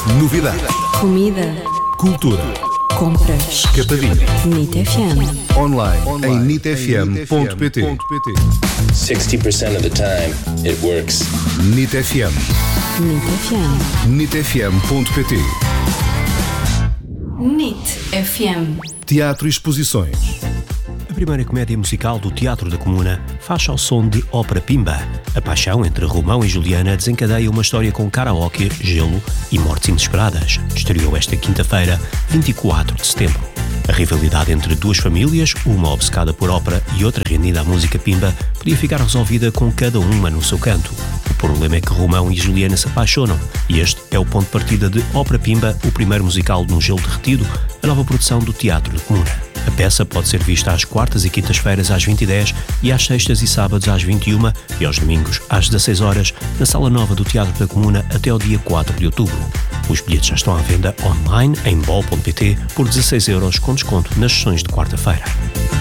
Novidades. Comida. Cultura. Compras. Capadinha. NIT FM. Online em nitfm.pt. 60% of the time, it works. NIT FM. NIT FM. nitfm.pt. NIT FM. Teatro e exposições. A primeira comédia musical do Teatro da Comuna faz ao som de Ópera Pimba. A paixão entre Romão e Juliana desencadeia uma história com karaoke, gelo e mortes inesperadas. Estreou esta quinta-feira, 24 de setembro. A rivalidade entre duas famílias, uma obcecada por ópera e outra rendida à música Pimba, podia ficar resolvida com cada uma no seu canto. O problema é que Romão e Juliana se apaixonam, e este é o ponto de partida de Ópera Pimba, o primeiro musical no gelo derretido, a nova produção do Teatro da Comuna. A peça pode ser vista às quartas e quintas-feiras às 20h10 e às sextas e sábados às 21h e aos domingos às 16h na Sala Nova do Teatro da Comuna até ao dia 4 de outubro. Os bilhetes já estão à venda online em bol.pt por 16€ com desconto nas sessões de quarta-feira.